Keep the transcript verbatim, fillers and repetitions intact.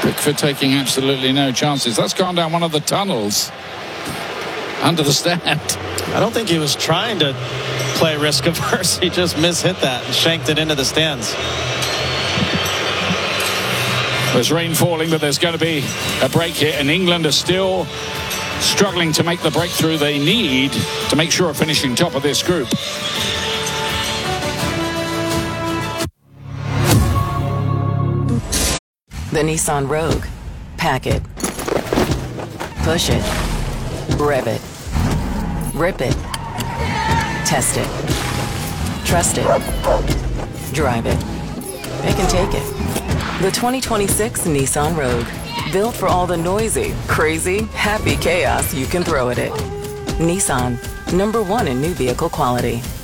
Pickford taking absolutely no chances. That's gone down one of the tunnels under the stand. I don't think he was trying to play risk averse. He just mishit that and shanked it into the stands. There's rain falling, but there's going to be a break here, and England are still struggling to make the breakthrough they need to make sure of finishing top of this group. The Nissan Rogue. Pack it. Push it. Rev it. Rip it. Test it. Trust it. Drive it. It can take it. The twenty twenty-six Nissan Rogue. Built for all the noisy, crazy, happy chaos you can throw at it. Nissan. Number one in new vehicle quality.